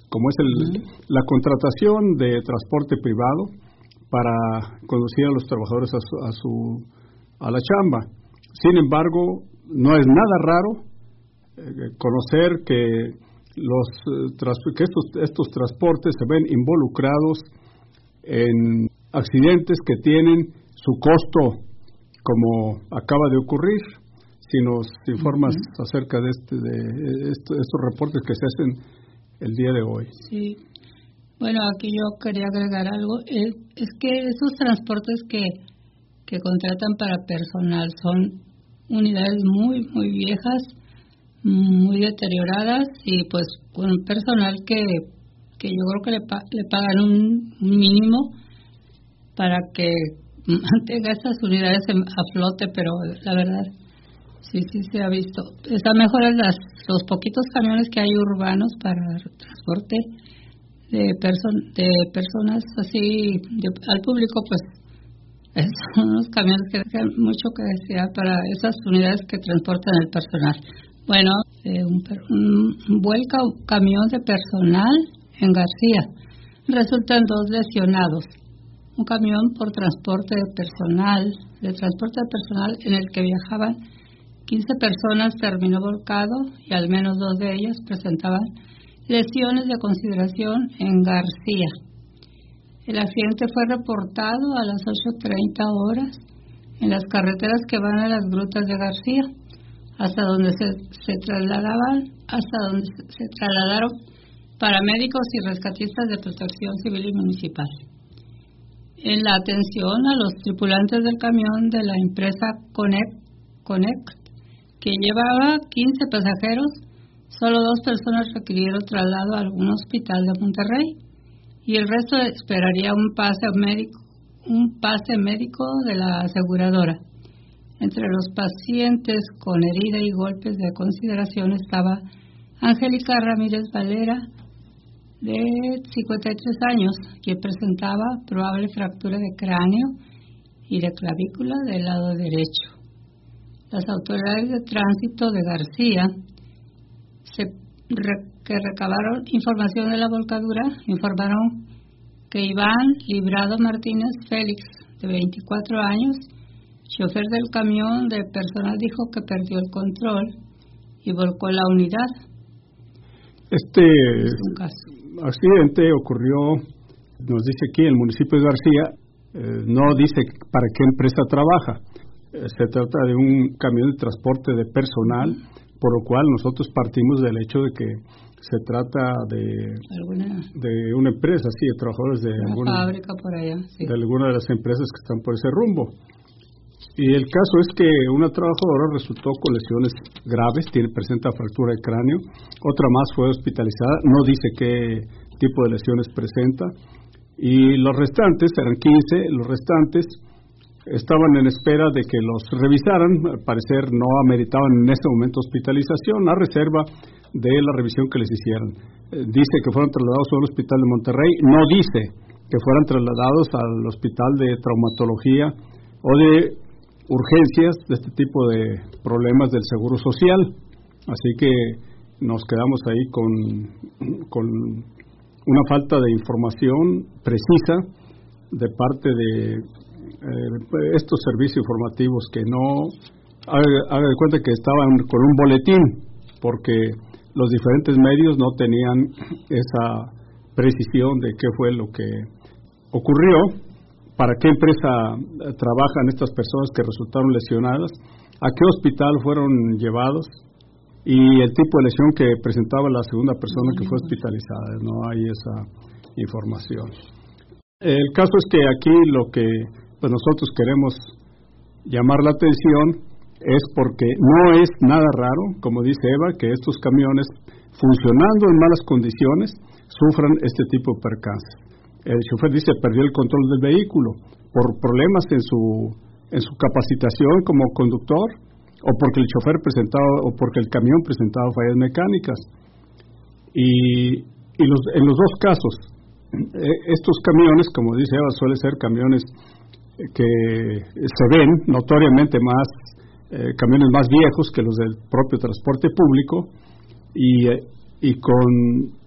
como es la contratación de transporte privado para conducir a los trabajadores a la chamba. Sin embargo, no es nada raro conocer que estos transportes se ven involucrados en accidentes que tienen su costo, como acaba de ocurrir. Si nos informas acerca de estos reportes que se hacen el día de hoy. Sí. Bueno, aquí yo quería agregar algo. Es que esos transportes que contratan para personal son unidades muy, muy viejas, muy deterioradas, y pues con un personal que yo creo que le pagan un mínimo para que mantenga estas unidades a flote, pero la verdad sí se ha visto. Están mejores los poquitos camiones que hay urbanos para transporte de personas así al público, pues son unos camiones que dejan mucho que desear para esas unidades que transportan el personal. Bueno, un camión de personal en García, resultan 2 lesionados. Un camión por transporte de personal en el que viajaban 15 personas terminó volcado y al menos 2 de ellas presentaban lesiones de consideración en García. El accidente fue reportado a las 8:30 horas en las carreteras que van a las grutas de García, hasta donde se trasladaron paramédicos y rescatistas de Protección Civil y Municipal. En la atención a los tripulantes del camión de la empresa Connect, que llevaba 15 pasajeros, solo 2 personas requirieron traslado a algún hospital de Monterrey y el resto esperaría un pase médico de la aseguradora. Entre los pacientes con herida y golpes de consideración estaba Angélica Ramírez Valera, de 53 años, que presentaba probable fractura de cráneo y de clavícula del lado derecho. Las autoridades de tránsito de García, que recabaron información de la volcadura, informaron que Iván Librado Martínez Félix, de 24 años, chofer del camión de personal, dijo que perdió el control y volcó la unidad. Es un caso. Accidente ocurrió, nos dice aquí, en el municipio de García. No dice para qué empresa trabaja. Se trata de un camión de transporte de personal, por lo cual nosotros partimos del hecho de que se trata de una empresa, sí, de trabajadores de alguna fábrica por allá, sí, de alguna de las empresas que están por ese rumbo. Y el caso es que una trabajadora resultó con lesiones graves, presenta fractura de cráneo, otra más fue hospitalizada, no dice qué tipo de lesiones presenta, y los restantes, eran 15, los restantes estaban en espera de que los revisaran. Al parecer no ameritaban en ese momento hospitalización, a reserva de la revisión que les hicieran. Dice que fueron trasladados al hospital de Monterrey, no dice que fueran trasladados al hospital de traumatología o de urgencias de este tipo de problemas del Seguro Social. Así que nos quedamos ahí con una falta de información precisa de parte de estos servicios informativos, que no haga de cuenta que estaban con un boletín, porque los diferentes medios no tenían esa precisión de qué fue lo que ocurrió, para qué empresa trabajan estas personas que resultaron lesionadas, a qué hospital fueron llevados y el tipo de lesión que presentaba la segunda persona que fue hospitalizada. No hay esa información. El caso es que aquí lo que nosotros queremos llamar la atención es porque no es nada raro, como dice Eva, que estos camiones, funcionando en malas condiciones, sufran este tipo de percances. El chofer dice perdió el control del vehículo por problemas en su capacitación como conductor, o porque el chofer presentaba, o porque el camión presentaba fallas mecánicas. Y en los dos casos, estos camiones, como dice Eva, suelen ser camiones que se ven notoriamente camiones más viejos que los del propio transporte público, y con